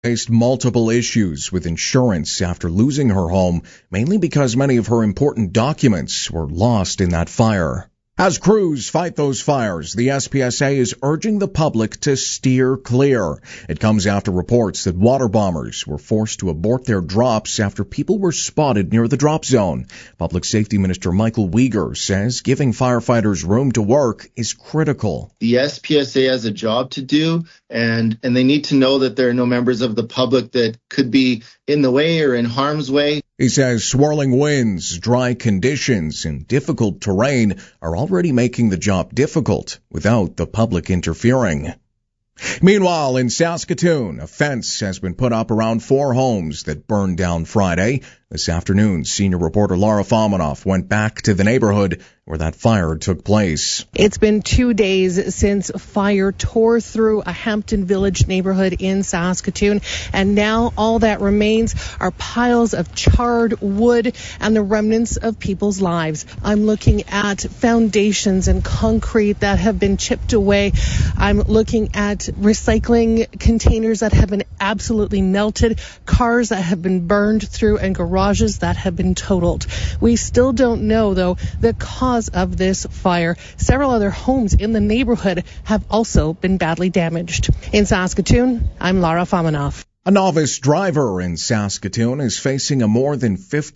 faced multiple issues with insurance after losing her home, mainly because many of her important documents were lost in that fire. As crews fight those fires, the SPSA is urging the public to steer clear. It comes after reports that water bombers were forced to abort their drops after people were spotted near the drop zone. Public Safety Minister Michael Uyghur says giving firefighters room to work is critical. The SPSA has a job to do, and they need to know that there are no members of the public that could be in the way or in harm's way. He says swirling winds, dry conditions, and difficult terrain are already making the job difficult without the public interfering. Meanwhile, in Saskatoon, a fence has been put up around 4 homes that burned down Friday. This afternoon, senior reporter Lara Famanoff went back to the neighborhood where that fire took place. It's been 2 days since fire tore through a Hampton Village neighborhood in Saskatoon, and now all that remains are piles of charred wood and the remnants of people's lives. I'm looking at foundations and concrete that have been chipped away. I'm looking at recycling containers that have been absolutely melted, cars that have been burned through, and garages that have been totaled. We still don't know, though, the cause of this fire. Several other homes in the neighborhood have also been badly damaged. In Saskatoon, I'm Lara Famanoff. A novice driver in Saskatoon is facing a more than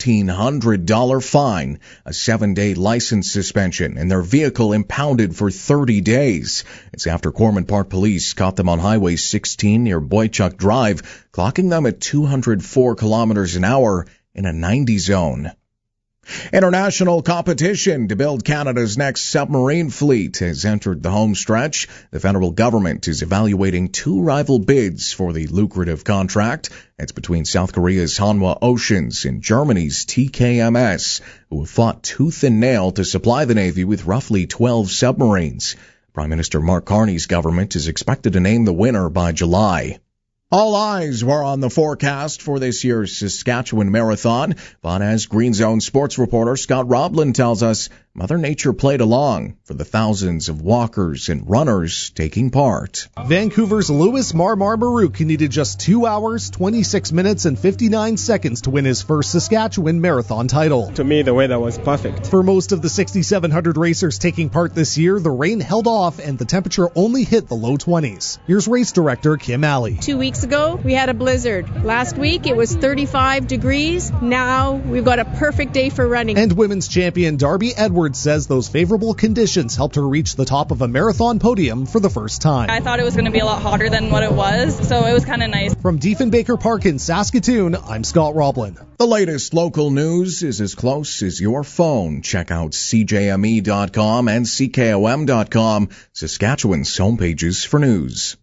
$1,500 fine, a 7-day license suspension, and their vehicle impounded for 30 days. It's after Cormant Park Police caught them on Highway 16 near Boychuk Drive, clocking them at 204 kilometers an hour in a 90 zone. International competition to build Canada's next submarine fleet has entered the home stretch. The federal government is evaluating 2 rival bids for the lucrative contract. It's between South Korea's Hanwha Oceans and Germany's TKMS, who have fought tooth and nail to supply the Navy with roughly 12 submarines. Prime Minister Mark Carney's government is expected to name the winner by July. All eyes were on the forecast for this year's Saskatchewan Marathon, but as Green Zone sports reporter Scott Roblin tells us, Mother Nature played along for the thousands of walkers and runners taking part. Vancouver's Louis Marmar Baruch needed just 2 hours, 26 minutes, and 59 seconds to win his first Saskatchewan Marathon title. To me, the weather was perfect. For most of the 6,700 racers taking part this year, the rain held off and the temperature only hit the low 20s. Here's race director Kim Alley. 2 weeks ago, we had a blizzard. Last week, it was 35 degrees. Now, we've got a perfect day for running. And women's champion Darby Edwards says those favorable conditions helped her reach the top of a marathon podium for the first time. I thought it was going to be a lot hotter than what it was, so it was kind of nice. From Diefenbaker Park in Saskatoon, I'm Scott Roblin. The latest local news is as close as your phone. Check out CJME.com and CKOM.com, Saskatchewan's homepages for news.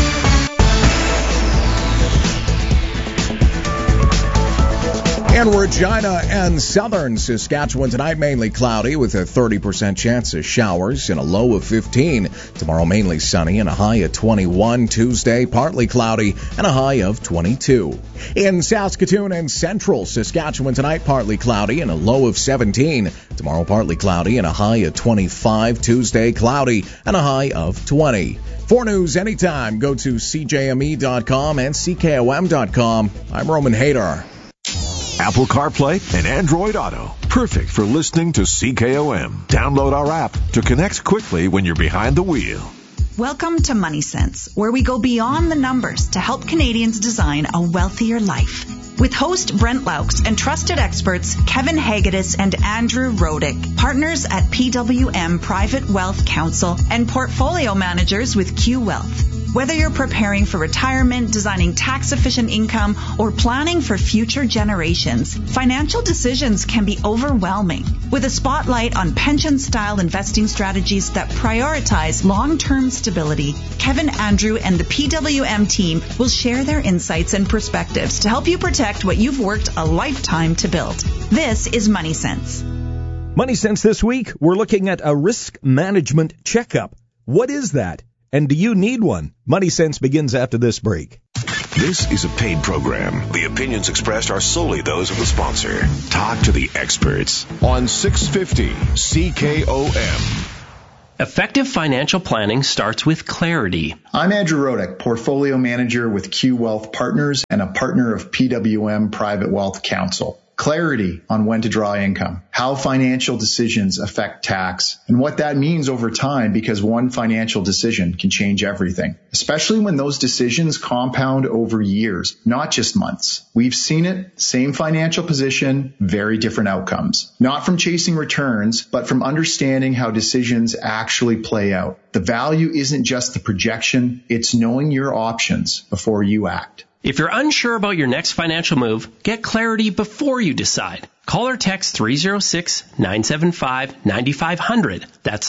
In Regina and southern Saskatchewan tonight, mainly cloudy with a 30% chance of showers and a low of 15. Tomorrow, mainly sunny and a high of 21. Tuesday, partly cloudy and a high of 22. In Saskatoon and central Saskatchewan tonight, partly cloudy and a low of 17. Tomorrow, partly cloudy and a high of 25. Tuesday, cloudy and a high of 20. For news anytime, go to CJME.com and CKOM.com. I'm Roman Hader. Apple CarPlay and Android Auto. Perfect for listening to CKOM. Download our app to connect quickly when you're behind the wheel. Welcome to Money Sense, where we go beyond the numbers to help Canadians design a wealthier life. With host Brent Laux and trusted experts Kevin Hagedis and Andrew Rodick, partners at PWM Private Wealth Council and portfolio managers with Q Wealth. Whether you're preparing for retirement, designing tax-efficient income, or planning for future generations, financial decisions can be overwhelming. With a spotlight on pension-style investing strategies that prioritize long-term stability, Kevin, Andrew, and the PWM team will share their insights and perspectives to help you protect what you've worked a lifetime to build. This is Money Sense. Money Sense this week, we're looking at a risk management checkup. What is that? And do you need one? Money Sense begins after this break. This is a paid program. The opinions expressed are solely those of the sponsor. Talk to the experts on 650 CKOM. Effective financial planning starts with clarity. I'm Andrew Rodick, Portfolio Manager with Q Wealth Partners and a partner of PWM Private Wealth Counsel. Clarity on when to draw income, how financial decisions affect tax, and what that means over time, because one financial decision can change everything, especially when those decisions compound over years, not just months. We've seen it, same financial position, very different outcomes. Not from chasing returns, but from understanding how decisions actually play out. The value isn't just the projection, it's knowing your options before you act. If you're unsure about your next financial move, get clarity before you decide. Call or text 306-975-9500. That's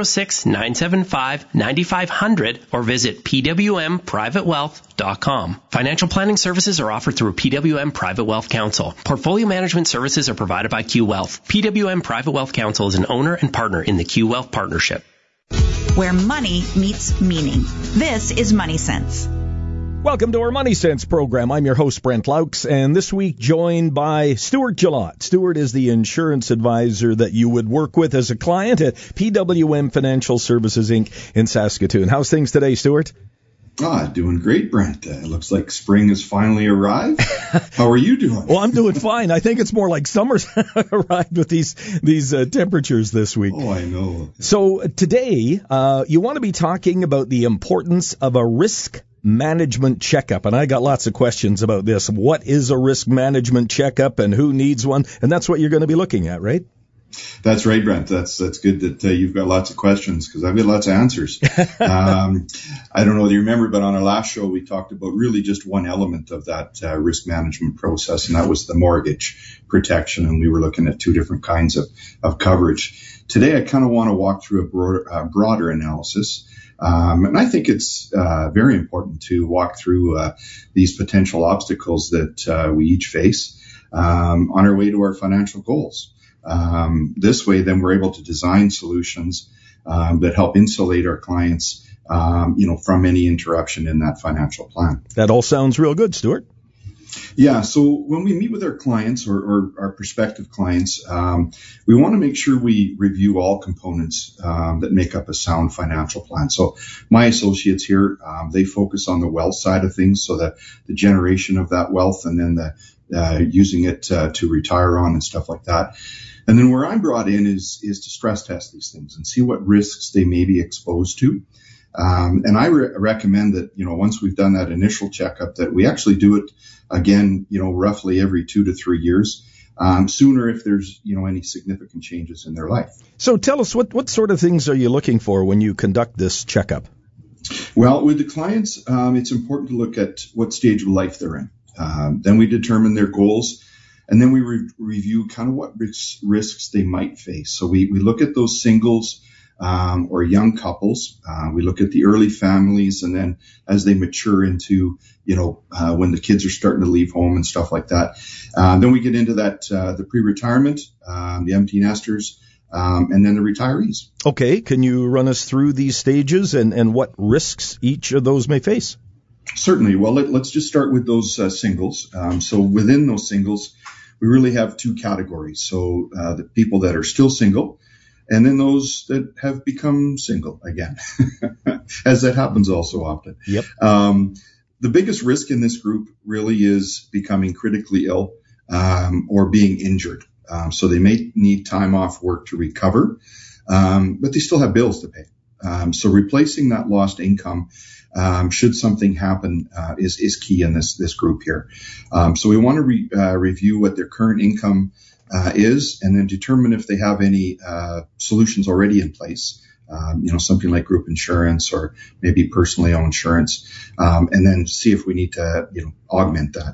306-975-9500 or visit pwmprivatewealth.com. Financial planning services are offered through PWM Private Wealth Counsel. Portfolio management services are provided by Q Wealth. PWM Private Wealth Counsel is an owner and partner in the Q Wealth Partnership. Where money meets meaning. This is Money Sense. Welcome to our Money Sense program. I'm your host, Brent Laux, and this week joined by Stuart Gillott. Stuart is the insurance advisor that you would work with as a client at PWM Financial Services, Inc. in Saskatoon. How's things today, Stuart? Doing great, Brent. It looks like spring has finally arrived. How are you doing? Well, I'm doing fine. I think it's more like summer's arrived with these temperatures this week. Oh, I know. So today, you want to be talking about the importance of a risk management checkup, and I got lots of questions about this. What is a risk management checkup and who needs one? And that's what you're going to be looking at, right? That's right, Brent. That's good that you've got lots of questions, because I've got lots of answers. I don't know whether you remember, but on our last show, we talked about really just one element of that risk management process, and that was the mortgage protection. And we were looking at two different kinds of coverage. Today, I kind of want to walk through a broader analysis. And I think it's very important to walk through these potential obstacles that we each face on our way to our financial goals. This way, then we're able to design solutions that help insulate our clients, from any interruption in that financial plan. That all sounds real good, Stuart. Yeah. So when we meet with our clients or our prospective clients, we want to make sure we review all components that make up a sound financial plan. So my associates here, they focus on the wealth side of things, so that the generation of that wealth and then the using it to retire on and stuff like that. And then where I'm brought in is to stress test these things and see what risks they may be exposed to. And I recommend that, once we've done that initial checkup, that we actually do it again, roughly every 2 to 3 years, sooner if there's, any significant changes in their life. So tell us, what sort of things are you looking for when you conduct this checkup? Well, with the clients, it's important to look at what stage of life they're in. Then we determine their goals, and then we review kind of what risks they might face. So we look at those singles or young couples. We look at the early families, and then as they mature into, when the kids are starting to leave home and stuff like that. Then we get into that, the pre-retirement, the empty nesters, and then the retirees. Okay. Can you run us through these stages and what risks each of those may face? Certainly. Well, let's just start with those singles. So within those singles, we really have two categories. So the people that are still single, and then those that have become single again, as that happens all so often. Yep. The biggest risk in this group really is becoming critically ill or being injured. So they may need time off work to recover, but they still have bills to pay. So replacing that lost income, should something happen, is key in this group here. So we want to review what their current income is, and then determine if they have any solutions already in place. Something like group insurance or maybe personally owned insurance, and then see if we need to, augment that.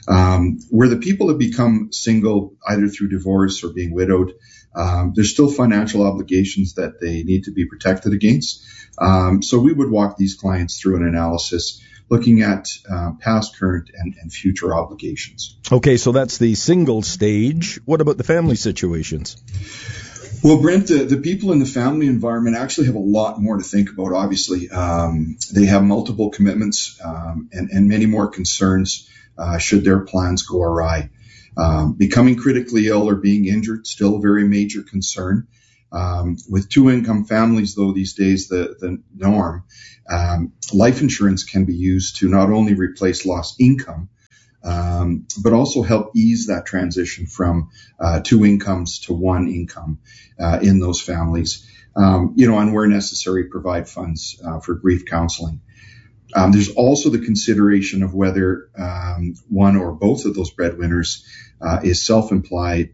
Where the people have become single, either through divorce or being widowed, there's still financial obligations that they need to be protected against. So we would walk these clients through an analysis looking at past, current, and future obligations. Okay, so that's the single stage. What about the family situations? Well, Brent, the people in the family environment actually have a lot more to think about, obviously. They have multiple commitments and many more concerns should their plans go awry. Becoming critically ill or being injured, still a very major concern. With two-income families, though, these days, the norm, life insurance can be used to not only replace lost income, but also help ease that transition from two incomes to one income in those families. And where necessary, provide funds for grief counseling. There's also the consideration of whether one or both of those breadwinners is self-employed,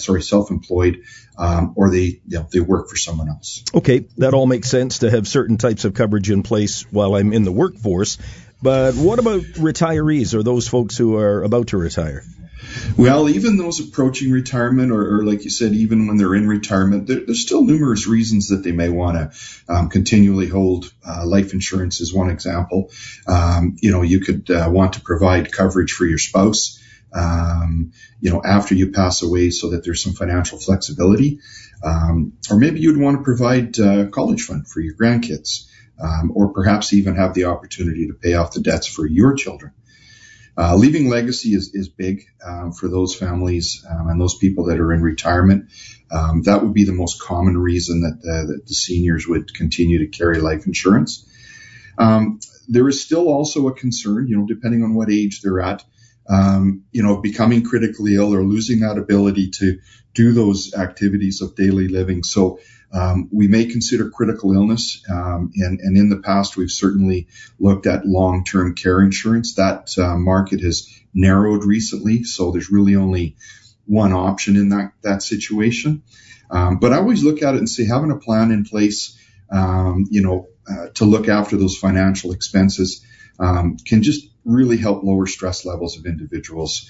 or they work for someone else. Okay, that all makes sense to have certain types of coverage in place while I'm in the workforce. But what about retirees or those folks who are about to retire? Well, even those approaching retirement, or like you said, even when they're in retirement, there's still numerous reasons that they may want to continually hold life insurance. Is one example. You could want to provide coverage for your spouse, after you pass away, so that there's some financial flexibility. Or maybe you'd want to provide a college fund for your grandkids, or perhaps even have the opportunity to pay off the debts for your children. Leaving legacy is big for those families and those people that are in retirement. That would be the most common reason that the seniors would continue to carry life insurance. There is still also a concern, depending on what age they're at, becoming critically ill or losing that ability to do those activities of daily living. So we may consider critical illness, and in the past, we've certainly looked at long-term care insurance. That market has narrowed recently, so there's really only one option in that situation. But I always look at it and say having a plan in place, to look after those financial expenses can just really help lower stress levels of individuals,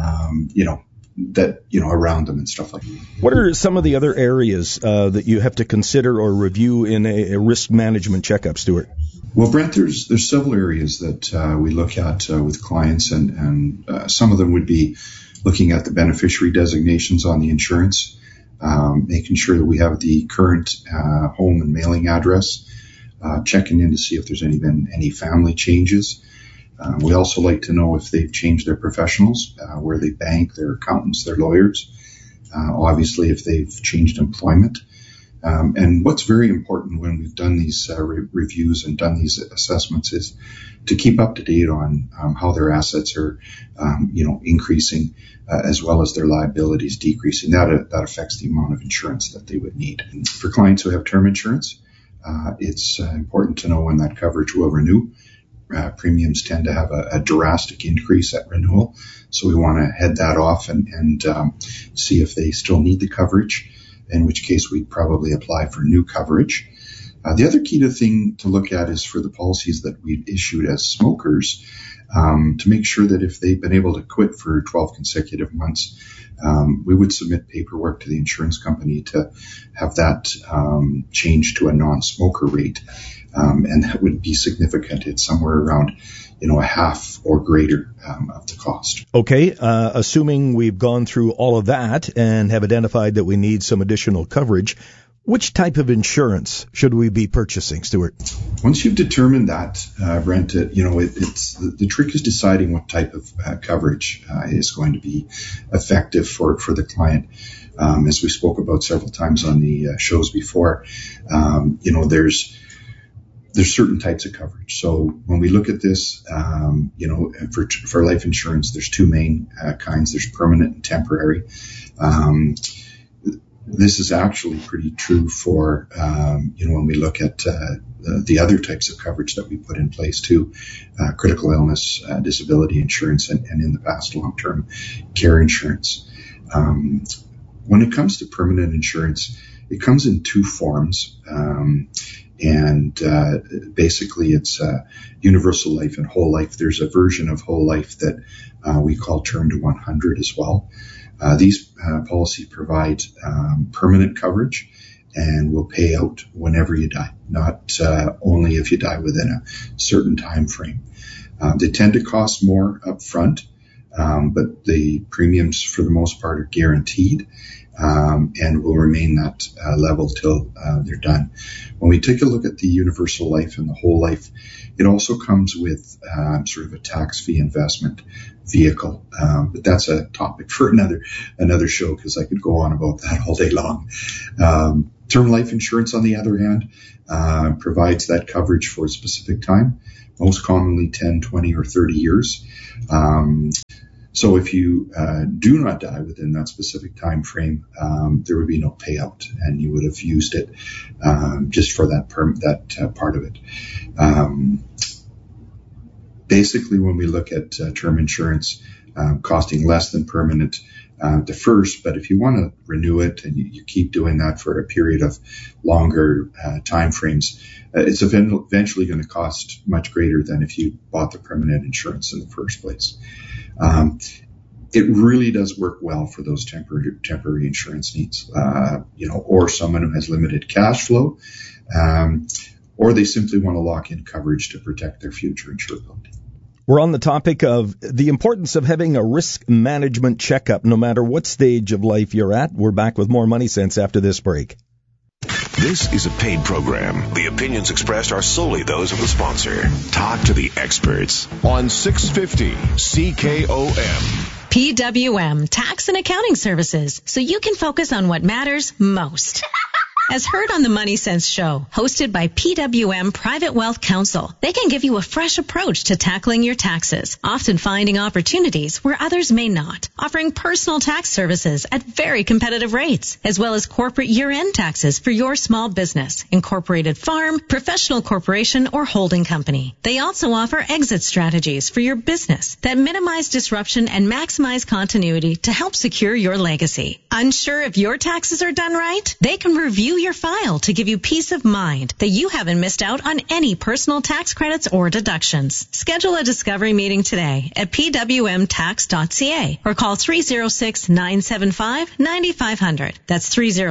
around them and stuff like that. What are some of the other areas that you have to consider or review in a risk management checkup, Stuart? Well, Brent, there's several areas that we look at with clients, and some of them would be looking at the beneficiary designations on the insurance, making sure that we have the current home and mailing address, checking in to see if there's been any family changes. We also like to know if they've changed their professionals, where they bank, their accountants, their lawyers, obviously if they've changed employment. And what's very important when we've done these reviews and done these assessments is to keep up to date on how their assets are, increasing, as well as their liabilities decreasing. That affects the amount of insurance that they would need. And for clients who have term insurance, it's important to know when that coverage will renew. Premiums tend to have a drastic increase at renewal, so we want to head that off and see if they still need the coverage, in which case we'd probably apply for new coverage. The other key thing to look at is for the policies that we've issued as smokers, to make sure that if they've been able to quit for 12 consecutive months, we would submit paperwork to the insurance company to have that changed to a non-smoker rate. And that would be significant. It's somewhere around, a half or greater of the cost. Okay, assuming we've gone through all of that and have identified that we need some additional coverage, which type of insurance should we be purchasing, Stuart? Once you've determined that, Brent, it's the trick is deciding what type of coverage is going to be effective for the client. As we spoke about several times on the shows before, there's certain types of coverage. So when we look at this, for life insurance, there's two main kinds. There's permanent and temporary. This is actually pretty true for, when we look at the other types of coverage that we put in place too, critical illness, disability insurance, and in the past, long-term care insurance. When it comes to permanent insurance, it comes in two forms. Basically it's universal life and whole life. There's a version of whole life that we call Term to 100 as well. These policies provide permanent coverage and will pay out whenever you die, not only if you die within a certain time frame. They tend to cost more up front, but the premiums for the most part are guaranteed. And will remain that level till they're done. When we take a look at the universal life and the whole life, it also comes with sort of a tax-free investment vehicle. But that's a topic for another show, because I could go on about that all day long. Term life insurance, on the other hand, provides that coverage for a specific time, most commonly 10, 20, or 30 years. So if you do not die within that specific time frame, there would be no payout, and you would have used it just for that part of it. Basically, when we look at term insurance costing less than permanent the first, but if you want to renew it and you keep doing that for a period of longer time frames, it's eventually going to cost much greater than if you bought the permanent insurance in the first place. It really does work well for those temporary insurance needs, or someone who has limited cash flow, or they simply want to lock in coverage to protect their future insurability. We're on the topic of the importance of having a risk management checkup, no matter what stage of life you're at. We're back with more Money Sense after this break. This is a paid program. The opinions expressed are solely those of the sponsor. Talk to the experts on 650 CKOM. PWM, Tax and Accounting Services, so you can focus on what matters most. As heard on the Money Sense show, hosted by PWM Private Wealth Counsel, they can give you a fresh approach to tackling your taxes, often finding opportunities where others may not, offering personal tax services at very competitive rates, as well as corporate year-end taxes for your small business, incorporated farm, professional corporation, or holding company. They also offer exit strategies for your business that minimize disruption and maximize continuity to help secure your legacy. Unsure if your taxes are done right? They can review your file to give you peace of mind that you haven't missed out on any personal tax credits or deductions. Schedule a discovery meeting today at pwmtax.ca or call 306-975-9500. That's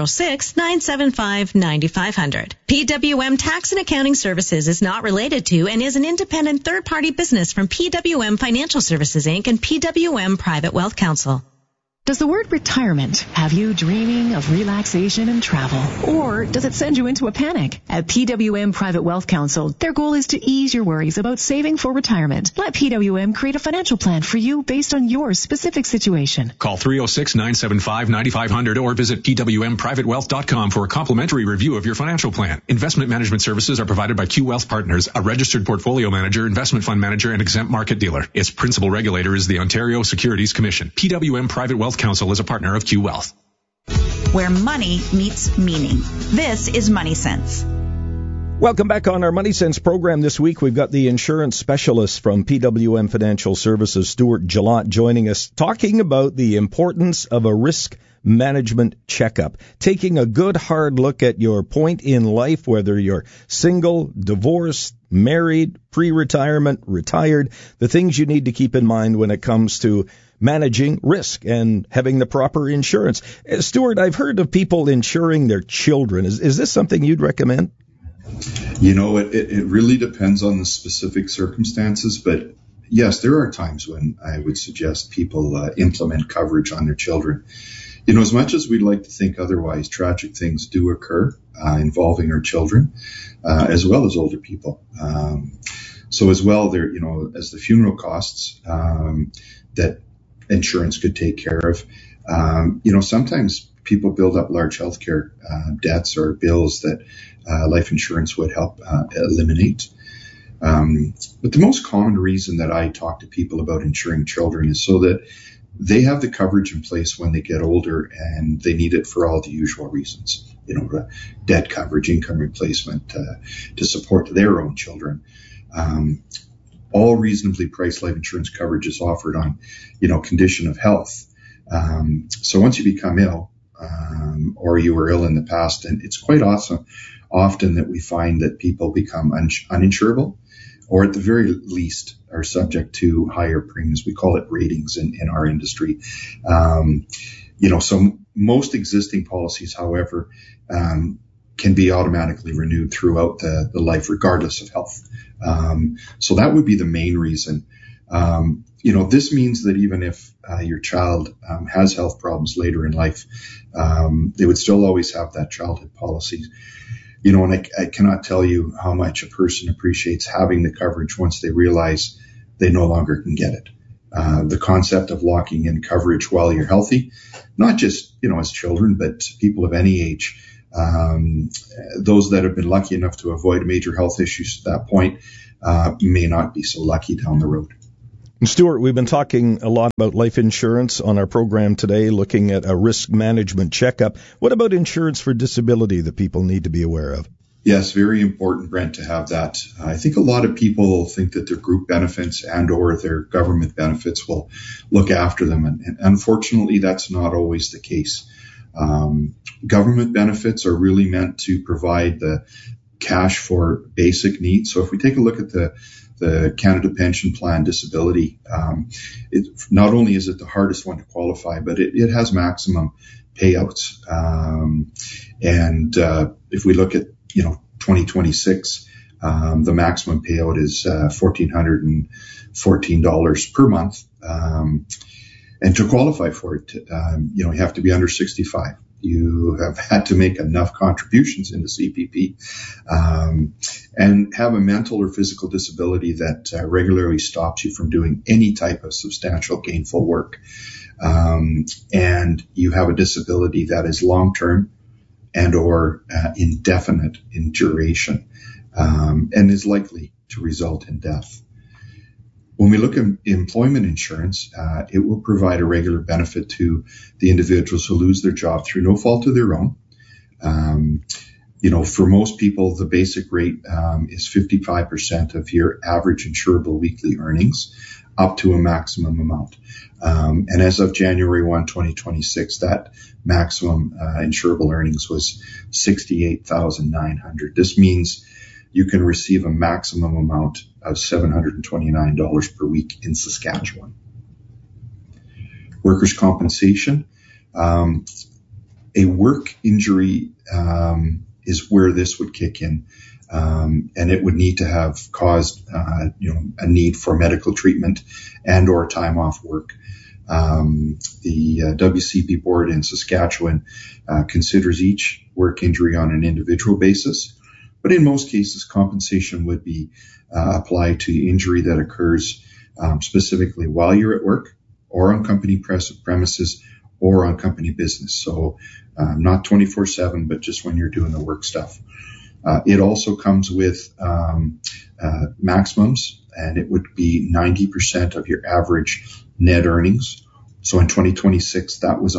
306-975-9500. PWM Tax and Accounting Services is not related to and is an independent third-party business from PWM Financial Services, Inc. and PWM Private Wealth Counsel. Does the word retirement have you dreaming of relaxation and travel? Or does it send you into a panic? At PWM Private Wealth Counsel, their goal is to ease your worries about saving for retirement. Let PWM create a financial plan for you based on your specific situation. Call 306-975-9500 or visit pwmprivatewealth.com for a complimentary review of your financial plan. Investment management services are provided by Q Wealth Partners, a registered portfolio manager, investment fund manager, and exempt market dealer. Its principal regulator is the Ontario Securities Commission. PWM Private Wealth Counsel is a partner of Q Wealth. Where money meets meaning. This is Money Sense. Welcome back on our Money Sense program this week. We've got the insurance specialist from PWM Financial Services, Stuart Gillott, joining us, talking about the importance of a risk management checkup, taking a good hard look at your point in life, whether you're single, divorced, married, pre-retirement, retired, the things you need to keep in mind when it comes to managing risk and having the proper insurance. Stuart, I've heard of people insuring their children. Is this something you'd recommend? You know, it really depends on the specific circumstances, but yes, there are times when I would suggest people implement coverage on their children. You know, as much as we'd like to think otherwise, tragic things do occur involving our children, as well as older people. So as well, there, you know, as the funeral costs that insurance could take care of. You know, sometimes people build up large healthcare debts or bills that life insurance would help eliminate. But the most common reason that I talk to people about insuring children is so that they have the coverage in place when they get older and they need it for all the usual reasons. You know, debt coverage, income replacement, to support their own children. All reasonably priced life insurance coverage is offered on, you know, condition of health. So once you become ill, or you were ill in the past, and it's quite often that we find that people become uninsurable, or at the very least are subject to higher premiums. We call it ratings in our industry. You know, so most existing policies, however, can be automatically renewed throughout the life, regardless of health. So that would be the main reason. You know, this means that even if your child has health problems later in life, they would still always have that childhood policy. You know, and I cannot tell you how much a person appreciates having the coverage once they realize they no longer can get it. The concept of locking in coverage while you're healthy, not just, you know, as children, but people of any age, Those that have been lucky enough to avoid major health issues at that point may not be so lucky down the road. Stuart, we've been talking a lot about life insurance on our program today, looking at a risk management checkup. What about insurance for disability that people need to be aware of? Yes, very important, Brent, to have that. I think a lot of people think that their group benefits and or their government benefits will look after them. And unfortunately, that's not always the case. Government benefits are really meant to provide the cash for basic needs. So if we take a look at the Canada Pension Plan disability, not only is it the hardest one to qualify, but it has maximum payouts. And if we look at 2026, the maximum payout is $1,414 per month. And to qualify for it, you have to be under 65. You have had to make enough contributions into CPP and have a mental or physical disability that regularly stops you from doing any type of substantial gainful work. And you have a disability that is long-term and or indefinite in duration and is likely to result in death. When we look at employment insurance, it will provide a regular benefit to the individuals who lose their job through no fault of their own. For most people, the basic rate is 55% of your average insurable weekly earnings, up to a maximum amount. And as of January 1, 2026, that maximum insurable earnings was $68,900. This means you can receive a maximum amount of $729 per week in Saskatchewan. Workers' compensation. A work injury is where this would kick in. And it would need to have caused, a need for medical treatment and or time off work. The WCB board in Saskatchewan considers each work injury on an individual basis. But in most cases, compensation would be applied to injury that occurs specifically while you're at work or on company premises or on company business. So not 24/7, but just when you're doing the work stuff. It also comes with maximums, and it would be 90% of your average net earnings. So in 2026, that was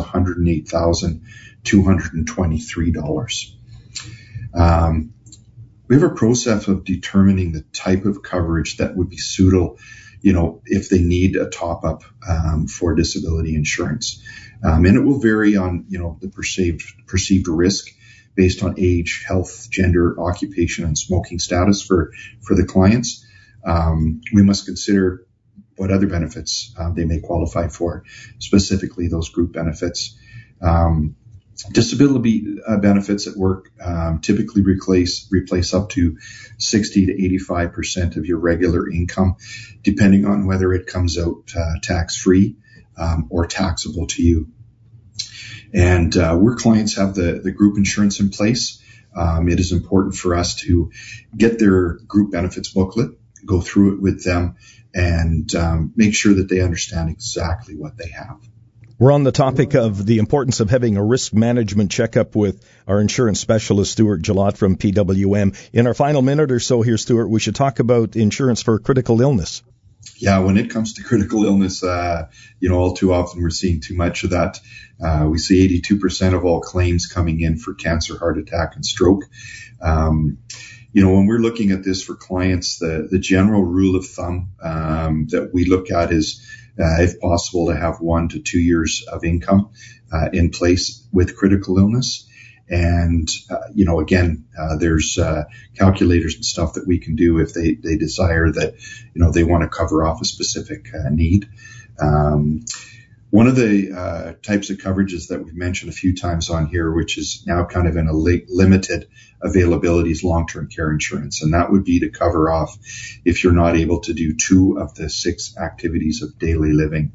$108,223. We have a process of determining the type of coverage that would be suitable, if they need a top up for disability insurance. And it will vary on, the perceived risk based on age, health, gender, occupation, and smoking status for the clients. We must consider what other benefits they may qualify for, specifically those group benefits. Disability benefits at work typically replace up to 60 to 85% of your regular income, depending on whether it comes out tax-free or taxable to you. And where clients have the group insurance in place, it is important for us to get their group benefits booklet, go through it with them, and make sure that they understand exactly what they have. We're on the topic of the importance of having a risk management checkup with our insurance specialist, Stuart Gillot from PWM. In our final minute or so here, Stuart, we should talk about insurance for critical illness. Yeah, when it comes to critical illness, all too often we're seeing too much of that. We see 82% of all claims coming in for cancer, heart attack, and stroke. When we're looking at this for clients, the general rule of thumb that we look at is, if possible, to have 1 to 2 years of income in place with critical illness. And, there's calculators and stuff that we can do if they desire that, they want to cover off a specific need. One of the types of coverages that we've mentioned a few times on here, which is now kind of in a limited availability, is long-term care insurance. And that would be to cover off if you're not able to do 2 of the 6 activities of daily living.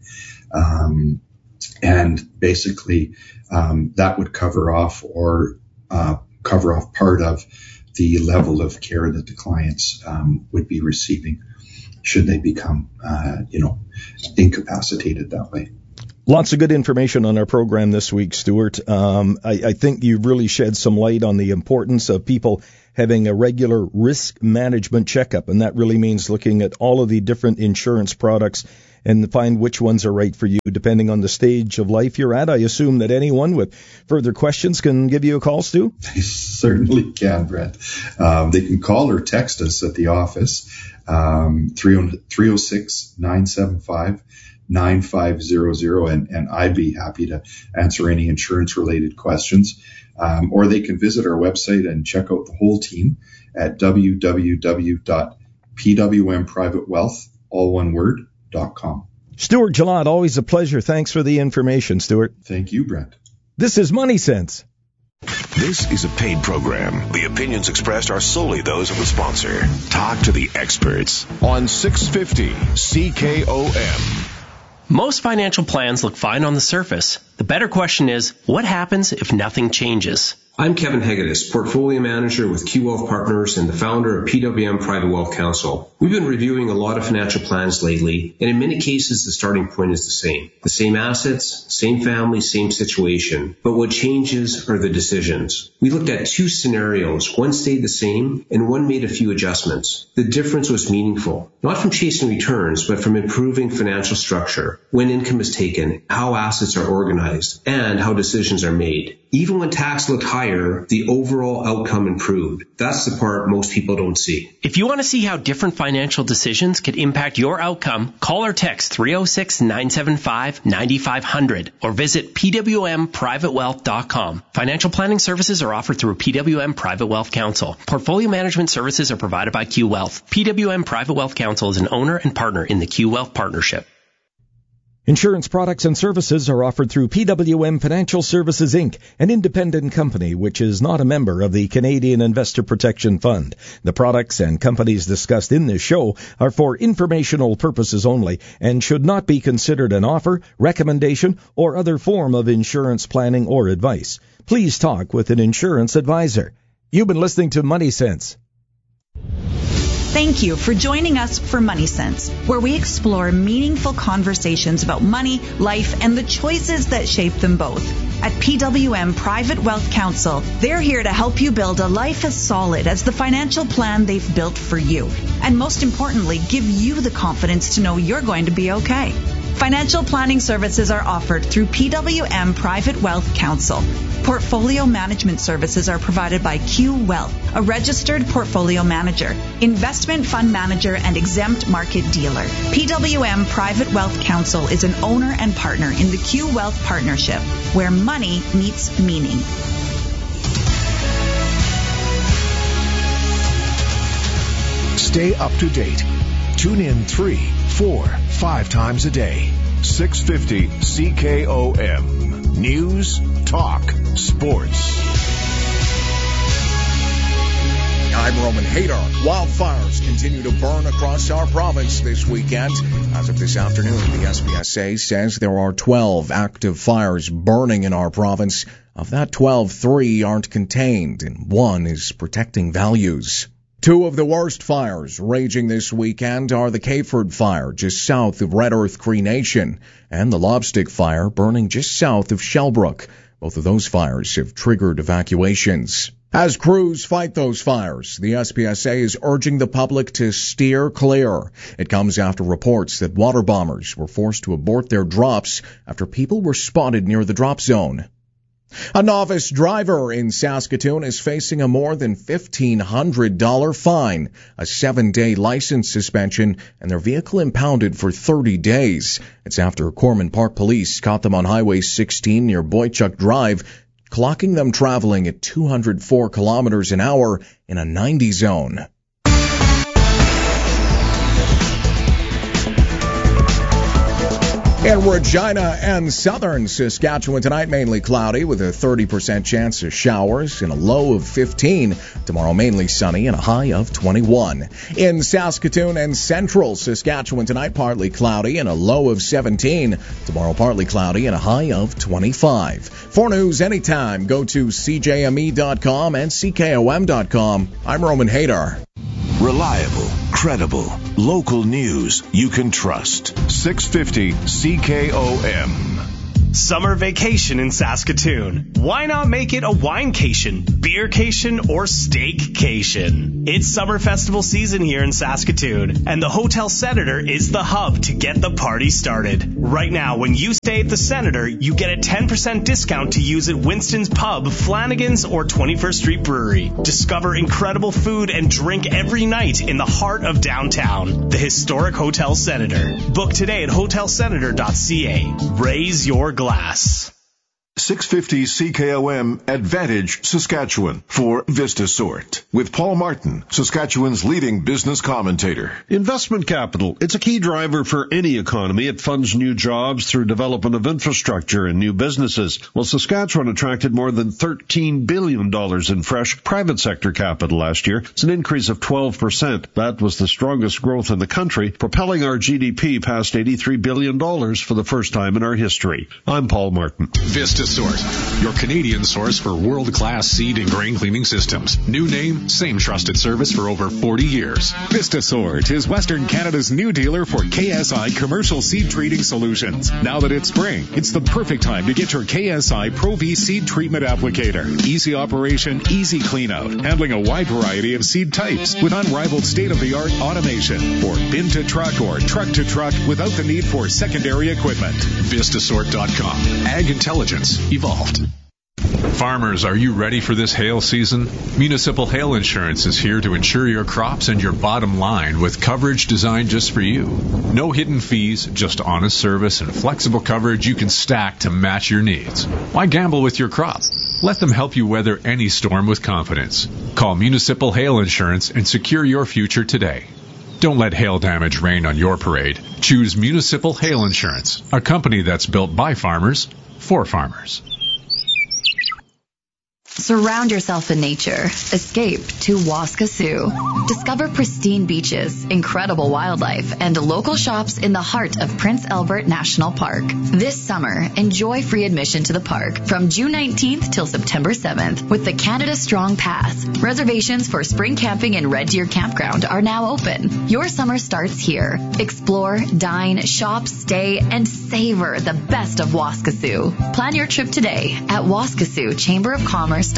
And basically, that would cover off part of the level of care that the clients would be receiving should they become, incapacitated that way. Lots of good information on our program this week, Stuart. I think you've really shed some light on the importance of people having a regular risk management checkup, and that really means looking at all of the different insurance products and find which ones are right for you depending on the stage of life you're at. I assume that anyone with further questions can give you a call, Stu? They certainly can, Brent. They can call or text us at the office, 306-975-9500, and I'd be happy to answer any insurance-related questions. Or they can visit our website and check out the whole team at www.pwmprivatewealth.com. Stuart Gillott, always a pleasure. Thanks for the information, Stuart. Thank you, Brent. This is Money Sense. This is a paid program. The opinions expressed are solely those of the sponsor. Talk to the experts on 650 CKOM. Most financial plans look fine on the surface. The better question is, what happens if nothing changes? I'm Kevin Hegedus, Portfolio Manager with Q Wealth Partners and the founder of PWM Private Wealth Council. We've been reviewing a lot of financial plans lately, and in many cases the starting point is the same. The same assets, same family, same situation. But what changes are the decisions. We looked at two scenarios. One stayed the same, and one made a few adjustments. The difference was meaningful, not from chasing returns, but from improving financial structure, when income is taken, how assets are organized, and how decisions are made. Even when tax looked higher, the overall outcome improved. That's the part most people don't see. If you want to see how different financial decisions could impact your outcome, call or text 306-975-9500 or visit pwmprivatewealth.com. Financial planning services are offered through PWM Private Wealth Council. Portfolio management services are provided by Q Wealth. PWM Private Wealth Council is an owner and partner in the Q Wealth Partnership. Insurance products and services are offered through PWM Financial Services, Inc., an independent company which is not a member of the Canadian Investor Protection Fund. The products and companies discussed in this show are for informational purposes only and should not be considered an offer, recommendation, or other form of insurance planning or advice. Please talk with an insurance advisor. You've been listening to Money Sense. Thank you for joining us for Money Sense, where we explore meaningful conversations about money, life, and the choices that shape them both. At PWM Private Wealth Council, they're here to help you build a life as solid as the financial plan they've built for you. And most importantly, give you the confidence to know you're going to be okay. Financial planning services are offered through PWM Private Wealth Council. Portfolio management services are provided by Q Wealth, a registered portfolio manager, investment fund manager, and exempt market dealer. PWM Private Wealth Council is an owner and partner in the Q Wealth Partnership, where money meets meaning. Stay up to date. Tune in 3, 4, 5 times a day. 650 CKOM. News, talk, sports. I'm Roman Hadar. Wildfires continue to burn across our province this weekend. As of this afternoon, the SPSA says there are 12 active fires burning in our province. Of that 12, 3 aren't contained, and 1 is protecting values. 2 of the worst fires raging this weekend are the Cayford Fire just south of Red Earth Cree Nation and the Lobstick Fire burning just south of Shellbrook. Both of those fires have triggered evacuations. As crews fight those fires, the SPSA is urging the public to steer clear. It comes after reports that water bombers were forced to abort their drops after people were spotted near the drop zone. A novice driver in Saskatoon is facing a more than $1,500 fine, a 7-day license suspension, and their vehicle impounded for 30 days. It's after Corman Park Police caught them on Highway 16 near Boychuk Drive, clocking them traveling at 204 kilometers an hour in a 90 zone. In Regina and southern Saskatchewan tonight, mainly cloudy with a 30% chance of showers and a low of 15. Tomorrow, mainly sunny and a high of 21. In Saskatoon and central Saskatchewan tonight, partly cloudy and a low of 17. Tomorrow, partly cloudy and a high of 25. For news anytime, go to CJME.com and CKOM.com. I'm Roman Hadar. Reliable, credible, local news you can trust. 650 CKOM. Summer vacation in Saskatoon. Why not make it a winecation, beercation, or steakcation? It's summer festival season here in Saskatoon, and the Hotel Senator is the hub to get the party started. Right now, when you stay at the Senator, you get a 10% discount to use at Winston's Pub, Flanagan's, or 21st Street Brewery. Discover incredible food and drink every night in the heart of downtown. The historic Hotel Senator. Book today at hotelsenator.ca. Raise your glass. 650 CKOM Advantage, Saskatchewan for VistaSort with Paul Martin, Saskatchewan's leading business commentator. Investment capital. It's a key driver for any economy. It funds new jobs through development of infrastructure and new businesses. Well, Saskatchewan attracted more than $13 billion in fresh private sector capital last year. It's an increase of 12%. That was the strongest growth in the country, propelling our GDP past $83 billion for the first time in our history. I'm Paul Martin. VistaSort, your Canadian source for world-class seed and grain cleaning systems. New name, same trusted service for over 40 years. VistaSort is Western Canada's new dealer for KSI commercial seed treating solutions. Now that it's spring, it's the perfect time to get your KSI Pro V seed treatment applicator. Easy operation, easy clean out, handling a wide variety of seed types with unrivaled state-of-the-art automation. For bin to truck or truck to truck without the need for secondary equipment. Vistasort.com. Ag intelligence evolved. Farmers, are you ready for this hail season? Municipal Hail Insurance is here to insure your crops and your bottom line with coverage designed just for you. No hidden fees, just honest service and flexible coverage you can stack to match your needs. Why gamble with your crop? Let them help you weather any storm with confidence. Call Municipal Hail Insurance and secure your future today. Don't let hail damage rain on your parade. Choose Municipal Hail Insurance, a company that's built by farmers for farmers. Surround yourself in nature. Escape to Waskesiu. Discover pristine beaches, incredible wildlife, and local shops in the heart of Prince Albert National Park. This summer, enjoy free admission to the park from June 19th till September 7th with the Canada Strong Pass. Reservations for spring camping in Red Deer Campground are now open. Your summer starts here. Explore, dine, shop, stay, and savor the best of Waskesiu. Plan your trip today at Waskesiu Chamber of Commerce.ca.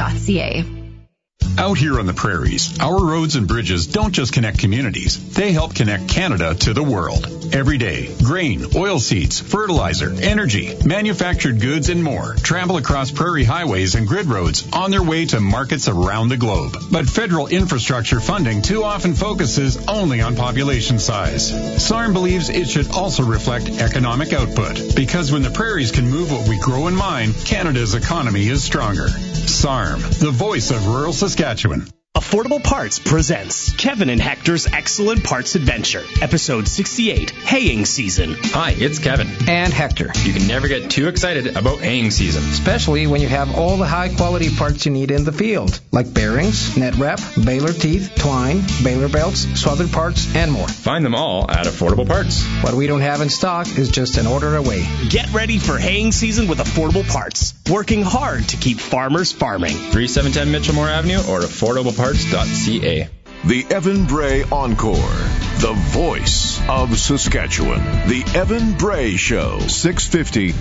Out here on the prairies, our roads and bridges don't just connect communities, they help connect Canada to the world. Every day, grain, oilseeds, fertilizer, energy, manufactured goods, and more travel across prairie highways and grid roads on their way to markets around the globe. But federal infrastructure funding too often focuses only on population size. SARM believes it should also reflect economic output, because when the prairies can move what we grow and mine, Canada's economy is stronger. SARM, the voice of rural Saskatchewan. Affordable Parts presents Kevin and Hector's Excellent Parts Adventure, Episode 68, Haying Season. Hi, it's Kevin. And Hector. You can never get too excited about haying season. Especially when you have all the high-quality parts you need in the field, like bearings, net wrap, baler teeth, twine, baler belts, swathered parts, and more. Find them all at Affordable Parts. What we don't have in stock is just an order away. Get ready for haying season with Affordable Parts, working hard to keep farmers farming. 3710 Mitchellmore Avenue or AffordableParts.ca. The Evan Bray Encore, the voice of Saskatchewan. The Evan Bray Show, 650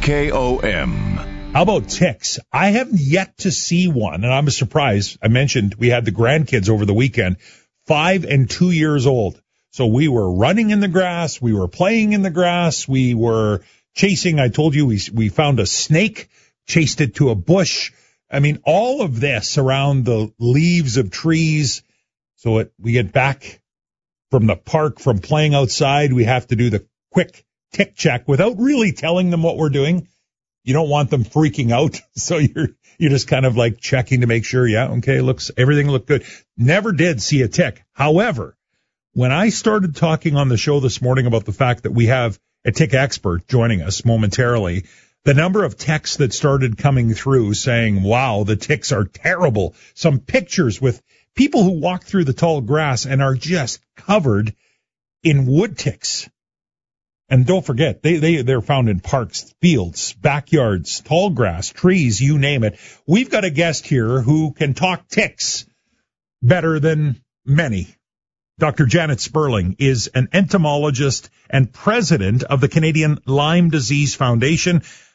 CKOM. How about ticks? I have yet to see one, and I'm surprised. I mentioned we had the grandkids over the weekend, 5 and 2 years old. So we were running in the grass, we were playing in the grass, we were chasing. I told you we found a snake, chased it to a bush. I mean, all of this around the leaves of trees. So we get back from the park, from playing outside, we have to do the quick tick check without really telling them what we're doing. You don't want them freaking out. So you're just kind of like checking to make sure, yeah, okay, everything looked good. Never did see a tick. However, when I started talking on the show this morning about the fact that we have a tick expert joining us momentarily, the number of texts that started coming through saying, wow, the ticks are terrible. Some pictures with people who walk through the tall grass and are just covered in wood ticks. And don't forget, they're found in parks, fields, backyards, tall grass, trees, you name it. We've got a guest here who can talk ticks better than many. Dr. Janet Sperling is an entomologist and president of the Canadian Lyme Disease Foundation.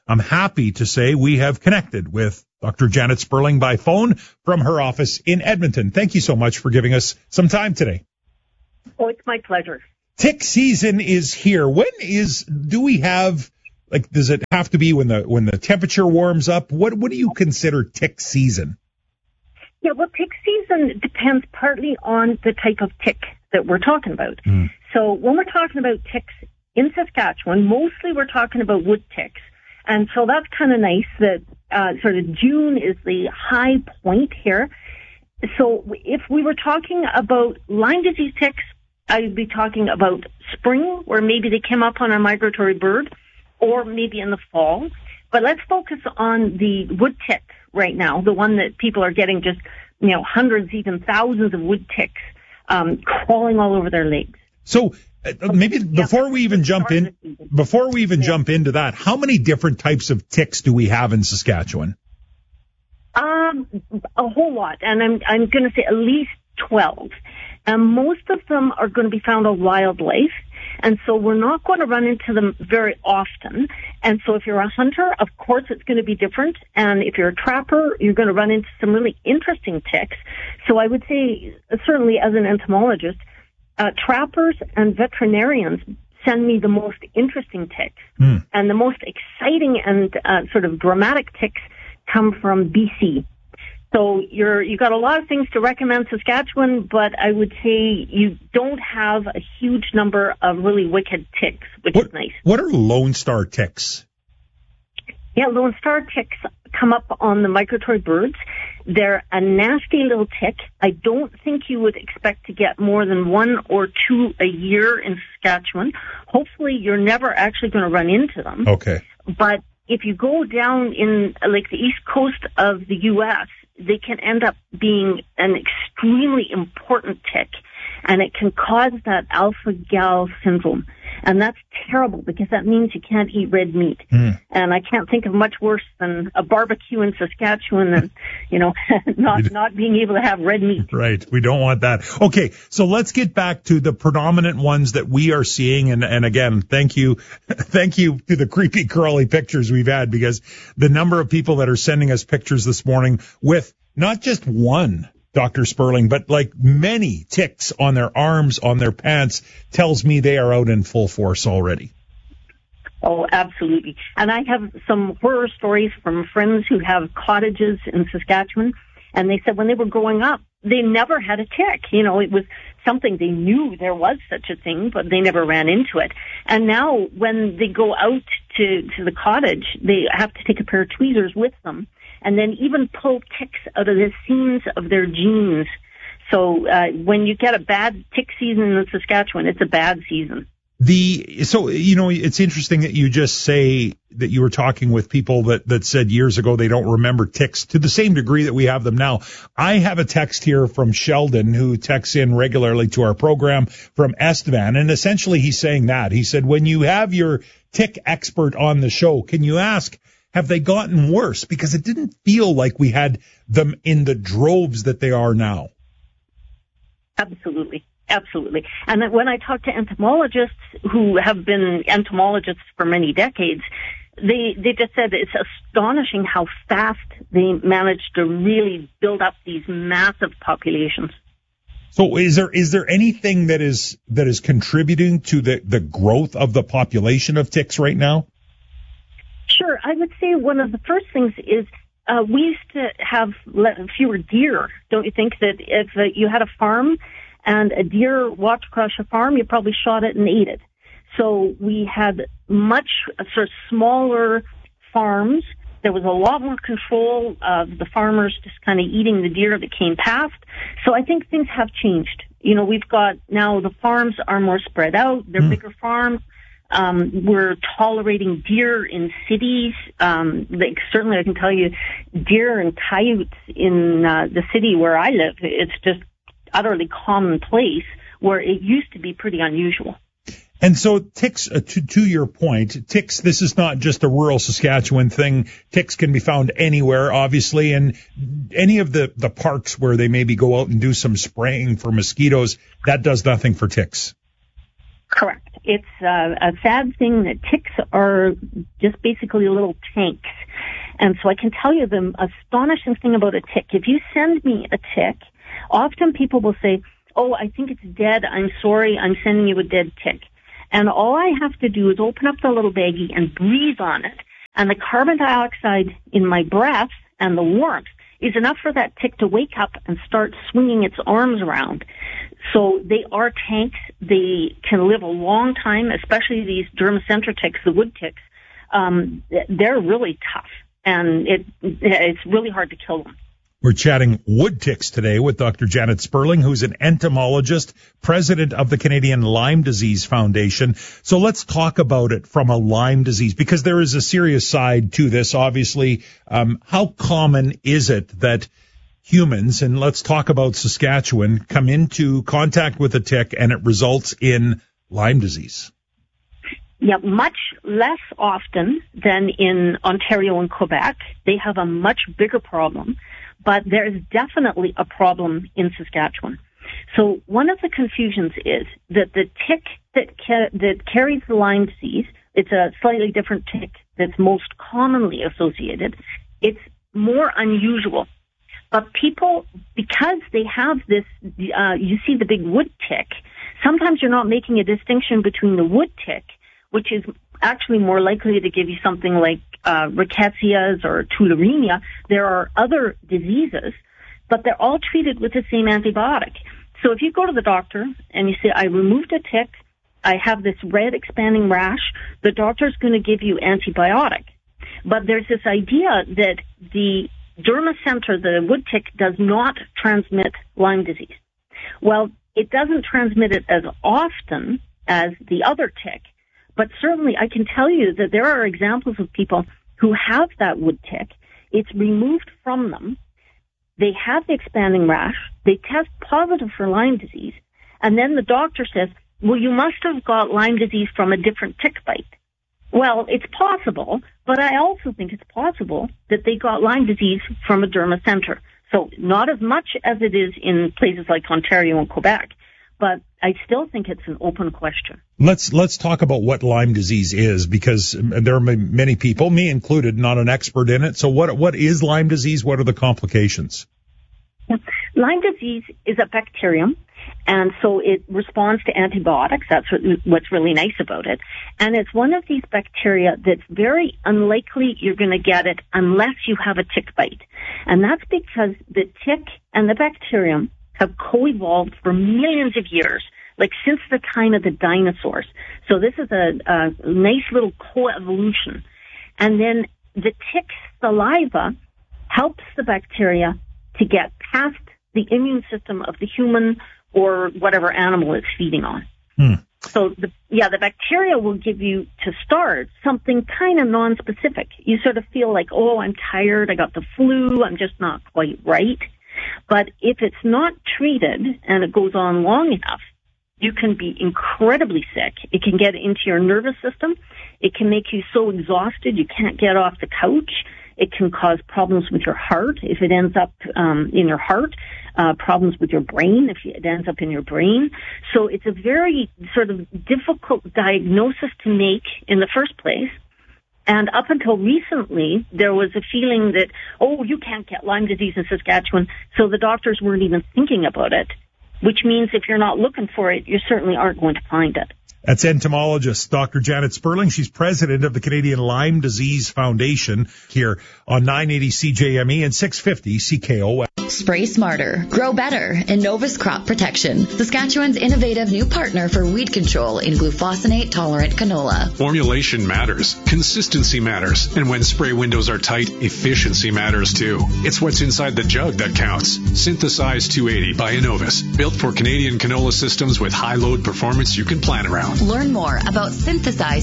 I'm happy to say we have connected with Dr. Janet Sperling by phone from her office in Edmonton. Thank you so much for giving us some time today. Oh, it's my pleasure. Tick season is here. Do we have, like, does it have to be when the temperature warms up? What do you consider tick season? Yeah, well, tick season depends partly on the type of tick that we're talking about. So when we're talking about ticks in Saskatchewan, mostly we're talking about wood ticks. And so that's kind of nice that sort of June is the high point here. So if we were talking about Lyme disease ticks, I would be talking about spring, where maybe they came up on a migratory bird, or maybe in the fall. But let's focus on the wood tick right now, the one that people are getting just, hundreds, even thousands of wood ticks crawling all over their legs. So maybe before we even jump into that, how many different types of ticks do we have in Saskatchewan? A whole lot, and I'm going to say at least 12. And most of them are going to be found on wildlife, and so we're not going to run into them very often. And so if you're a hunter, of course it's going to be different, and if you're a trapper, you're going to run into some really interesting ticks. So I would say, certainly as an entomologist, trappers and veterinarians send me the most interesting ticks. And the most exciting and sort of dramatic ticks come from BC. So you got a lot of things to recommend Saskatchewan, but I would say you don't have a huge number of really wicked ticks, which is nice. What are Lone Star ticks? Yeah, Lone Star ticks come up on the migratory birds. They're a nasty little tick. I don't think you would expect to get more than 1 or 2 a year in Saskatchewan. Hopefully you're never actually going to run into them. Okay. But if you go down in like the east coast of the U.S., they can end up being an extremely important tick, and it can cause that alpha-gal syndrome. And that's terrible because that means you can't eat red meat. And I can't think of much worse than a barbecue in Saskatchewan and, not being able to have red meat. Right. We don't want that. Okay. So let's get back to the predominant ones that we are seeing. And again, thank you to the creepy crawly pictures we've had, because the number of people that are sending us pictures this morning with not just one, Dr. Sperling, but like many ticks on their arms, on their pants, tells me they are out in full force already. Oh, absolutely. And I have some horror stories from friends who have cottages in Saskatchewan, and they said when they were growing up, they never had a tick. It was something they knew there was such a thing, but they never ran into it. And now when they go out to the cottage, they have to take a pair of tweezers with them, and then even pull ticks out of the seams of their jeans. So when you get a bad tick season in Saskatchewan, it's a bad season. It's interesting that you just say that you were talking with people that said years ago they don't remember ticks to the same degree that we have them now. I have a text here from Sheldon, who texts in regularly to our program from Estevan, and essentially he's saying that. He said, when you have your tick expert on the show, can you ask, have they gotten worse? Because it didn't feel like we had them in the droves that they are now. Absolutely. And when I talk to entomologists who have been entomologists for many decades, they just said it's astonishing how fast they managed to really build up these massive populations. So is there anything that is contributing to the growth of the population of ticks right now? Sure. I would say one of the first things is we used to have fewer deer. Don't you think that if you had a farm and a deer walked across your farm, you probably shot it and ate it? So we had much sort of smaller farms. There was a lot more control of the farmers just kind of eating the deer that came past. So I think things have changed. We've got now the farms are more spread out. They're bigger farms. We're tolerating deer in cities. Certainly I can tell you deer and coyotes in the city where I live, it's just utterly commonplace, where it used to be pretty unusual. And so ticks, to your point, ticks, this is not just a rural Saskatchewan thing. Ticks can be found anywhere, obviously, and any of the parks where they maybe go out and do some spraying for mosquitoes, that does nothing for ticks. Correct. It's a sad thing that ticks are just basically little tanks. And so I can tell you the astonishing thing about a tick. If you send me a tick, often people will say, oh, I think it's dead. I'm sorry. I'm sending you a dead tick. And all I have to do is open up the little baggie and breathe on it. And the carbon dioxide in my breath and the warmth is enough for that tick to wake up and start swinging its arms around. So they are tanks. They can live a long time, especially these dermacentor ticks, the wood ticks. They're really tough, and it's really hard to kill them. We're chatting wood ticks today with Dr. Janet Sperling, who's an entomologist, president of the Canadian Lyme Disease Foundation. So let's talk about it from a Lyme disease, because there is a serious side to this, obviously. How common is it that humans, and let's talk about Saskatchewan, come into contact with a tick and it results in Lyme disease? Yeah, much less often than in Ontario and Quebec. They have a much bigger problem. But there is definitely a problem in Saskatchewan. So one of the confusions is that the tick that carries the Lyme disease, it's a slightly different tick that's most commonly associated. It's more unusual. But people, because they have this, you see the big wood tick, sometimes you're not making a distinction between the wood tick, which is actually more likely to give you something like rickettsias or tularemia. There are other diseases, but they're all treated with the same antibiotic. So if you go to the doctor and you say, I removed a tick, I have this red expanding rash, the doctor's going to give you antibiotic. But there's this idea that the dermacentor, the wood tick, does not transmit Lyme disease. Well, it doesn't transmit it as often as the other tick. But certainly I can tell you that there are examples of people who have that wood tick. It's removed from them. They have the expanding rash. They test positive for Lyme disease. And then the doctor says, well, you must have got Lyme disease from a different tick bite. Well, it's possible, but I also think it's possible that they got Lyme disease from a dermacentor. So not as much as it is in places like Ontario and Quebec, but I still think it's an open question. Let's talk about what Lyme disease is, because there are many people, me included, not an expert in it. So what is Lyme disease? What are the complications? Lyme disease is a bacterium, and so it responds to antibiotics. That's what's really nice about it. And it's one of these bacteria that's very unlikely you're going to get it unless you have a tick bite. And that's because the tick and the bacterium have co-evolved for millions of years, like since the time of the dinosaurs. So this is a nice little co-evolution. And then the tick's saliva helps the bacteria to get past the immune system of the human or whatever animal it's feeding on. So the bacteria will give you, to start, something kind of non-specific. You sort of feel like, oh, I'm tired, I got the flu, I'm just not quite right. But if it's not treated and it goes on long enough, you can be incredibly sick. It can get into your nervous system. It can make you so exhausted you can't get off the couch. It can cause problems with your heart if it ends up in your heart, problems with your brain if it ends up in your brain. So it's a very sort of difficult diagnosis to make in the first place. And up until recently, there was a feeling that, oh, you can't get Lyme disease in Saskatchewan, so the doctors weren't even thinking about it, which means if you're not looking for it, you certainly aren't going to find it. That's entomologist Dr. Janet Sperling. She's president of the Canadian Lyme Disease Foundation here on 980 CJME and 650 CKOL. Spray smarter, grow better. Innovus Crop Protection, Saskatchewan's innovative new partner for weed control in glufosinate-tolerant canola. Formulation matters. Consistency matters. And when spray windows are tight, efficiency matters too. It's what's inside the jug that counts. Synthesize 280 by Innovus. Built for Canadian canola systems with high load performance you can plan around. Learn more about Synthesize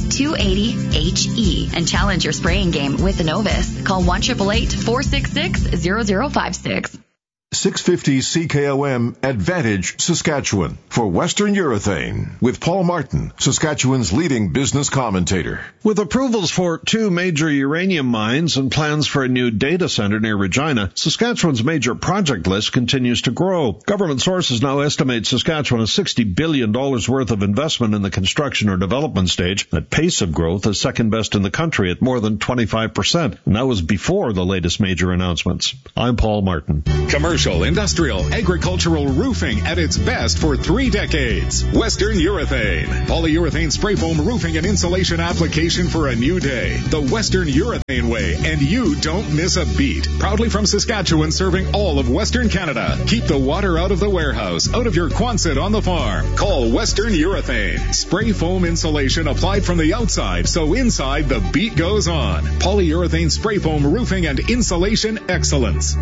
280HE and challenge your spraying game with Innovus. Call 1-888-466-0056. 650 CKOM Advantage, Saskatchewan, for Western Urethane, with Paul Martin, Saskatchewan's leading business commentator. With approvals for 2 major uranium mines and plans for a new data center near Regina, Saskatchewan's major project list continues to grow. Government sources now estimate Saskatchewan has $60 billion worth of investment in the construction or development stage. That pace of growth is second best in the country at more than 25%. And that was before the latest major announcements. I'm Paul Martin. Commercial, industrial, agricultural roofing at its best for 3 decades. Western Urethane. Polyurethane spray foam roofing and insulation application for a new day. The Western Urethane way, and you don't miss a beat. Proudly from Saskatchewan, serving all of Western Canada. Keep the water out of the warehouse, out of your Quonset on the farm. Call Western Urethane. Spray foam insulation applied from the outside, so inside the beat goes on. Polyurethane spray foam roofing and insulation excellence.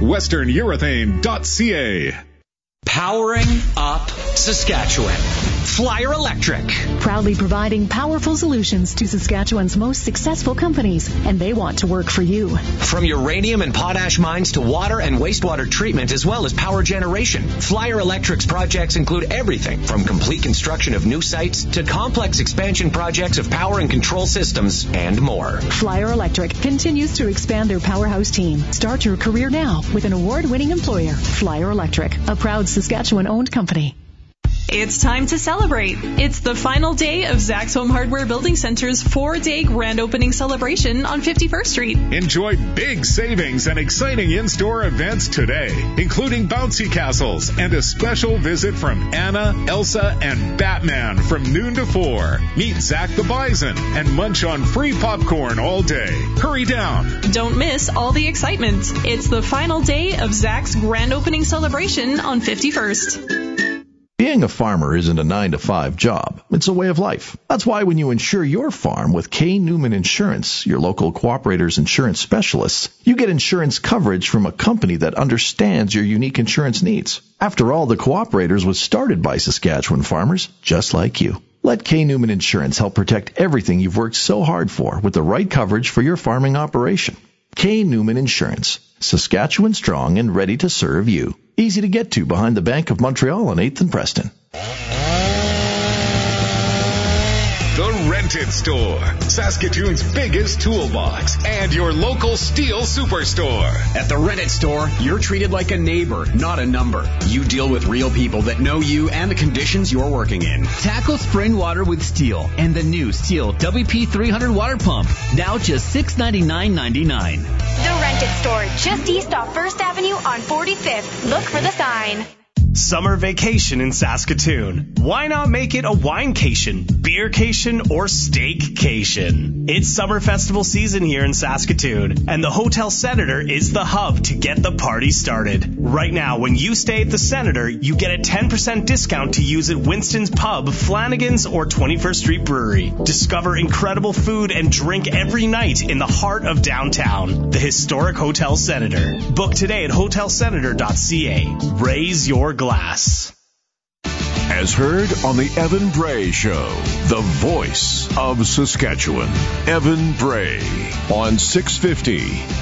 WesternUrethane.ca. Powering up Saskatchewan. Flyer Electric. Proudly providing powerful solutions to Saskatchewan's most successful companies, and they want to work for you. From uranium and potash mines to water and wastewater treatment, as well as power generation, Flyer Electric's projects include everything from complete construction of new sites to complex expansion projects of power and control systems and more. Flyer Electric continues to expand their powerhouse team. Start your career now with an award-winning employer, Flyer Electric, a proud Saskatchewan-owned company. It's time to celebrate. It's the final day of Zach's Home Hardware Building Center's 4-day grand opening celebration on 51st Street. Enjoy big savings and exciting in-store events today, including bouncy castles and a special visit from Anna, Elsa, and Batman from noon to 4. Meet Zach the Bison and munch on free popcorn all day. Hurry down. Don't miss all the excitement. It's the final day of Zach's grand opening celebration on 51st. Being a farmer isn't a 9-to-5 job. It's a way of life. That's why when you insure your farm with K. Newman Insurance, your local Cooperator's insurance specialists, you get insurance coverage from a company that understands your unique insurance needs. After all, the Cooperators was started by Saskatchewan farmers just like you. Let K. Newman Insurance help protect everything you've worked so hard for with the right coverage for your farming operation. K. Newman Insurance. Saskatchewan strong and ready to serve you. Easy to get to behind the Bank of Montreal on 8th and Preston. The Rented Store, Saskatoon's biggest toolbox, and your local steel superstore. At the Rented Store, you're treated like a neighbor, not a number. You deal with real people that know you and the conditions you're working in. Tackle spring water with Steel and the new Steel WP300 water pump. Now just $699.99. The Rented Store, just east off 1st Avenue on 45th. Look for the sign. Summer vacation in Saskatoon. Why not make it a winecation, beercation, or steakcation? It's summer festival season here in Saskatoon, and the Hotel Senator is the hub to get the party started. Right now, when you stay at the Senator, you get a 10% discount to use at Winston's Pub, Flanagan's, or 21st Street Brewery. Discover incredible food and drink every night in the heart of downtown. The historic Hotel Senator. Book today at hotelsenator.ca. Raise your glass. As heard on the Evan Bray Show, the voice of Saskatchewan. Evan Bray on 650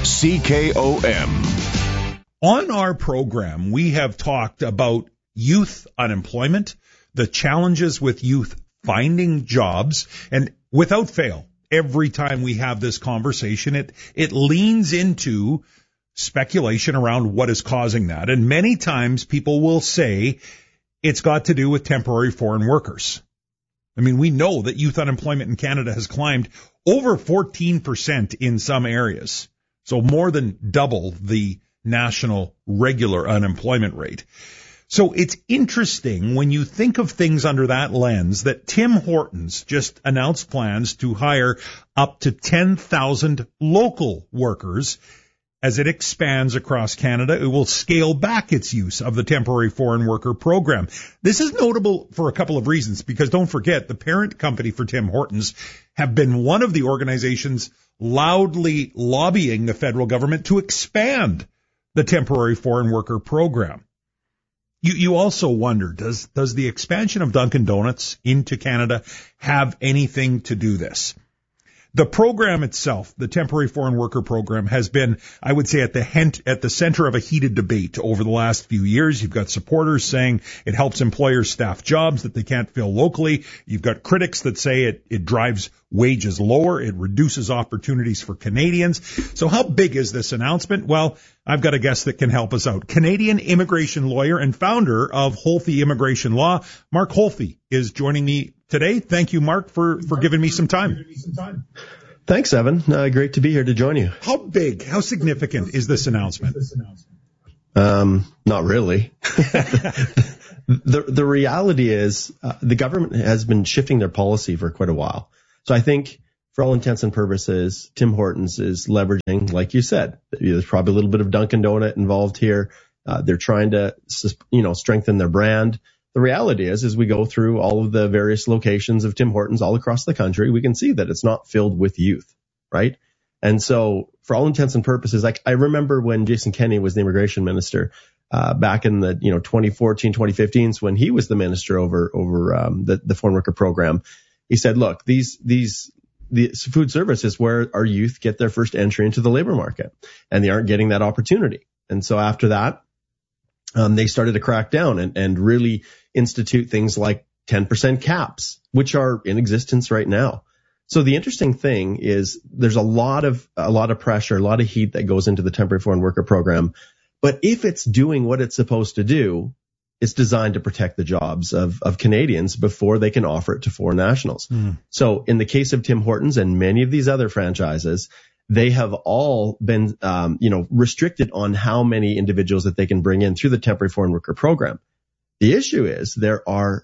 CKOM. On our program, we have talked about youth unemployment, the challenges with youth finding jobs, and without fail, every time we have this conversation, it leans into speculation around what is causing that. And many times people will say it's got to do with temporary foreign workers. I mean, we know that youth unemployment in Canada has climbed over 14% in some areas. So more than double the national regular unemployment rate. So it's interesting when you think of things under that lens that Tim Hortons just announced plans to hire up to 10,000 local workers. As it expands across Canada, it will scale back its use of the temporary foreign worker program. This is notable for a couple of reasons, because don't forget, the parent company for Tim Hortons have been one of the organizations loudly lobbying the federal government to expand the temporary foreign worker program. You also wonder, does the expansion of Dunkin' Donuts into Canada have anything to do this? The program itself, the temporary foreign worker program, has been, I would say, at the center of a heated debate over the last few years. You've got supporters saying it helps employers staff jobs that they can't fill locally. You've got critics that say it drives wages lower. It reduces opportunities for Canadians. So how big is this announcement? Well, I've got a guest that can help us out. Canadian immigration lawyer and founder of Holthe Immigration Law, Mark Holthe, is joining me today. Thank you, Mark, for giving me some time. Thanks, Evan. Great to be here to join you. How big, how significant is this announcement? Not really. The reality is the government has been shifting their policy for quite a while. So I think for all intents and purposes, Tim Hortons is leveraging, like you said, there's probably a little bit of Dunkin' Donut involved here. They're trying to, strengthen their brand. The reality is we go through all of the various locations of Tim Hortons all across the country, we can see that it's not filled with youth, right? And so for all intents and purposes, like I remember when Jason Kenney was the immigration minister, back in the, 2014, 2015s, when he was the minister over the foreign worker program, he said, look, the food service is where our youth get their first entry into the labor market, and they aren't getting that opportunity. And so after that, they started to crack down and really institute things like 10% caps, which are in existence right now. So the interesting thing is there's a lot of pressure, a lot of heat that goes into the temporary foreign worker program. But if it's doing what it's supposed to do, it's designed to protect the jobs of Canadians before they can offer it to foreign nationals. So in the case of Tim Hortons and many of these other franchises, they have all been, restricted on how many individuals that they can bring in through the temporary foreign worker program. The issue is there are,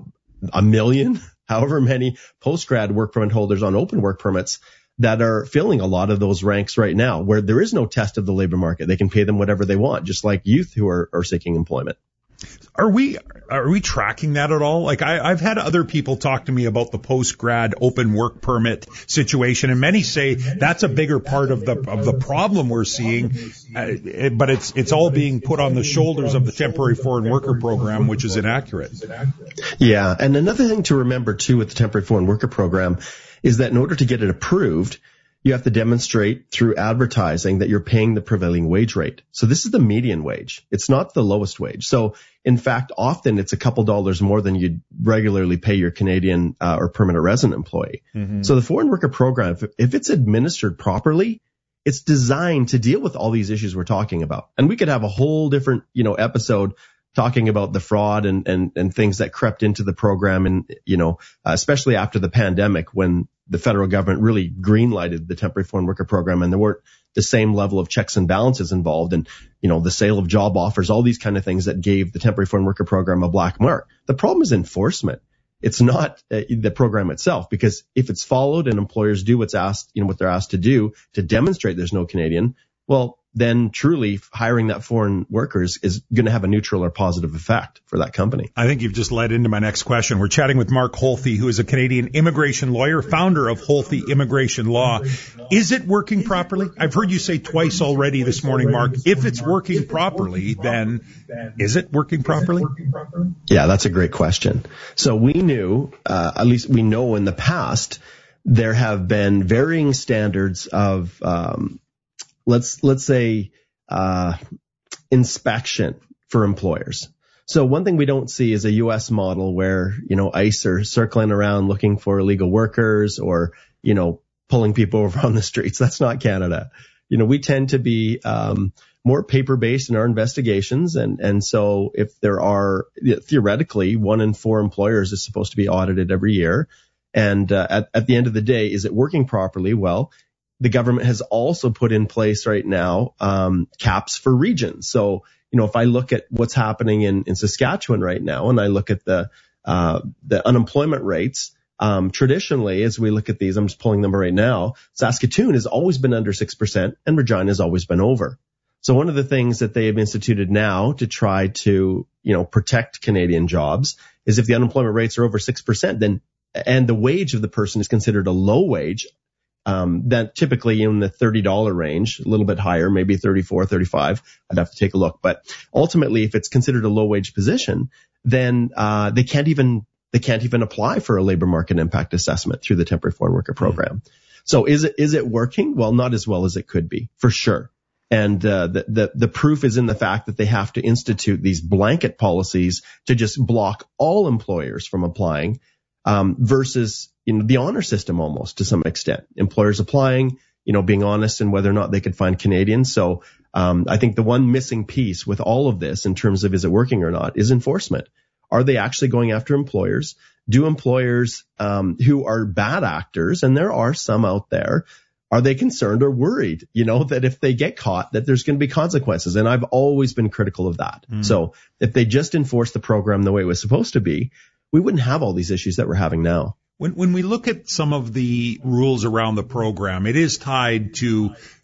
1 million, however many post-grad work permit holders on open work permits that are filling a lot of those ranks right now, where there is no test of the labor market. They can pay them whatever they want, just like youth who are seeking employment. Are we tracking that at all? Like I've had other people talk to me about the post-grad open work permit situation, and many say that's a bigger part of the problem we're seeing, but it's all being put on the shoulders of the temporary foreign worker program, which is inaccurate. Yeah, and another thing to remember too with the temporary foreign worker program is that in order to get it approved, you have to demonstrate through advertising that you're paying the prevailing wage rate. So this is the median wage. It's not the lowest wage. So in fact, often it's a couple dollars more than you'd regularly pay your Canadian or permanent resident employee. Mm-hmm. So the foreign worker program, if it's administered properly, it's designed to deal with all these issues we're talking about. And we could have a whole different, episode talking about the fraud and things that crept into the program, and, especially after the pandemic, when the federal government really green-lighted the temporary foreign worker program, and there weren't the same level of checks and balances involved, and, the sale of job offers, all these kind of things that gave the temporary foreign worker program a black mark. The problem is enforcement. It's not the program itself, because if it's followed and employers do what's asked, what they're asked to do to demonstrate there's no Canadian, well, then truly hiring that foreign workers is going to have a neutral or positive effect for that company. I think you've just led into my next question. We're chatting with Mark Holthe, who is a Canadian immigration lawyer, founder of Holthe Immigration Law. Is it working properly? I've heard you say twice already this morning, Mark. If it's working properly, then is it working properly? Yeah, that's a great question. So we knew, at least we know in the past, there have been varying standards of let's say inspection for employers. So one thing we don't see is a U.S. model where, ICE are circling around looking for illegal workers or, pulling people over on the streets. That's not Canada. We tend to be more paper-based in our investigations. And so if there are, theoretically, 1 in 4 employers is supposed to be audited every year. And at the end of the day, is it working properly? Well, the government has also put in place right now caps for regions. So, if I look at what's happening in Saskatchewan right now, and I look at the unemployment rates, traditionally, as we look at these, I'm just pulling them right now, Saskatoon has always been under 6% and Regina has always been over. So one of the things that they have instituted now to try to, protect Canadian jobs is if the unemployment rates are over 6%, then, and the wage of the person is considered a low wage, that typically in the $30 range, a little bit higher, maybe 34, 35. I'd have to take a look. But ultimately, if it's considered a low wage position, then they can't even apply for a labor market impact assessment through the temporary foreign worker program. So is it working? Well, not as well as it could be, for sure. And the proof is in the fact that they have to institute these blanket policies to just block all employers from applying, versus the honor system almost to some extent. Employers applying, being honest in whether or not they could find Canadians. So I think the one missing piece with all of this in terms of is it working or not is enforcement. Are they actually going after employers? Do employers who are bad actors, and there are some out there, are they concerned or worried, that if they get caught, that there's going to be consequences? And I've always been critical of that. So if they just enforced the program the way it was supposed to be, we wouldn't have all these issues that we're having now. When we look at some of the rules around the program, it is tied to